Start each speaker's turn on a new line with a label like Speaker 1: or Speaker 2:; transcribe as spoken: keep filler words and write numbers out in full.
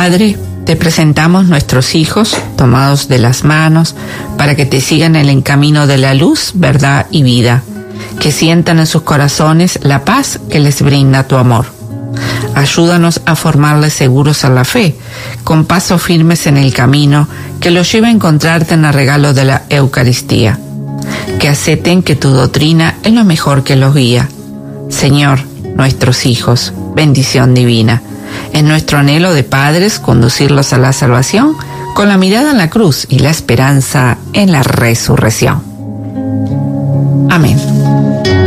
Speaker 1: Padre, te presentamos nuestros hijos, tomados de las manos, para que te sigan en el camino de la luz, verdad y vida, que sientan en sus corazones la paz que les brinda tu amor. Ayúdanos a formarles seguros en la fe, con pasos firmes en el camino que los lleve a encontrarte en el regalo de la Eucaristía. Que acepten que tu doctrina es lo mejor que los guía. Señor, nuestros hijos, bendición divina. Es nuestro anhelo de padres conducirlos a la salvación con la mirada en la cruz y la esperanza en la resurrección. Amén.